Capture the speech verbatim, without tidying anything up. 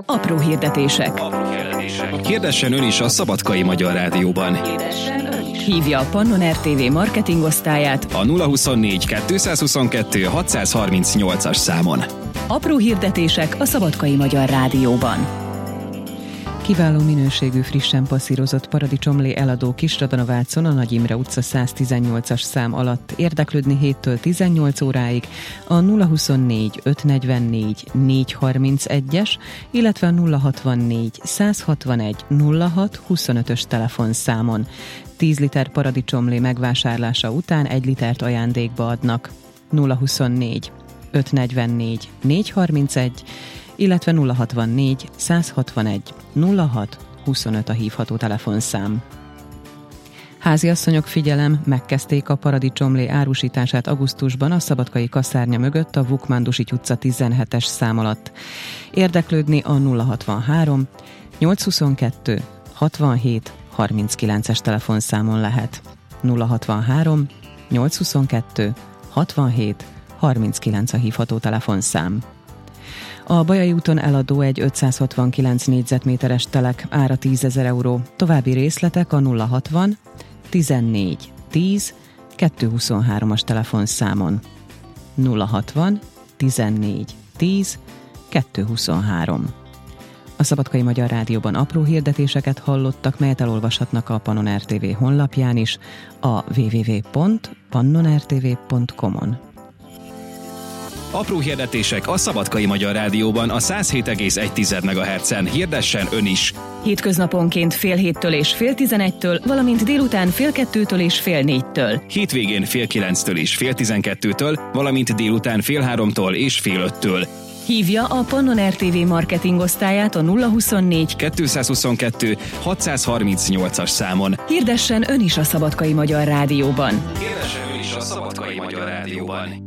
Apró hirdetések. Apró hirdetések. Hirdessen ön is a Szabadkai Magyar Rádióban. Hívja a Pannon er té vé marketing osztályát A nulla huszonnégy kétszázhuszonkettő hatszázharmincnyolcas számon. Apró hirdetések a Szabadkai Magyar Rádióban. Kiváló minőségű, frissen passzírozott paradicsomlé eladó Kisradanovácon a Nagy Imre utca száztizennyolcas szám alatt. Érdeklődni héttől tizennyolc óráig a nulla huszonnégy ötszáznegyvennégy négyszázharmincegyes, illetve a nulla hatvannégy százhatvanegy nulla hat huszonötös telefonszámon. tíz liter paradicsomlé megvásárlása után egy litert ajándékba adnak. nulla huszonnégy ötszáznegyvennégy négyszázharmincegy, illetve nulla hatvannégy százhatvanegy nulla hat huszonöt a hívható telefonszám. Háziasszonyok, figyelem, megkezdték a paradicsomlé árusítását augusztusban a szabadkai kaszárnya mögött a Vukmándusics utca tizenhetes szám alatt. Érdeklődni a nulla hatvanhárom nyolcszázhuszonkettő hatvanhét harminckilences telefonszámon lehet. nulla hatvanhárom nyolcszázhuszonkettő hatvanhét harminckilenc a hívható telefonszám. A Bajai úton eladó egy ötszázhatvankilenc négyzetméteres telek, ára tízezer euró. További részletek a nulla hatvan tizennégy tíz kétszázhuszonhármas telefonszámon. nulla hatvan tizennégy tíz kétszázhuszonhárom. A Szabadkai Magyar Rádióban apró hirdetéseket hallottak, melyet elolvashatnak a Pannon er té vé honlapján is, a double-u double-u double-u pont pannon r t v pont com-on. Apró hirdetések a Szabadkai Magyar Rádióban a száz hét egész egy megahertzen. Hirdessen ön is! Hétköznaponként fél héttől és fél tizenegytől, valamint délután fél kettőtől és fél négytől. Hétvégén fél kilenctől és fél tizenkettőtől, valamint délután fél háromtól és fél öttől. Hívja a Pannon er té vé marketing osztályát a nulla huszonnégy kétszázhuszonkettő hatszázharmincnyolcas számon. Hirdessen ön is a Szabadkai Magyar Rádióban. Hirdessen ön is a Szabadkai Magyar Rádióban.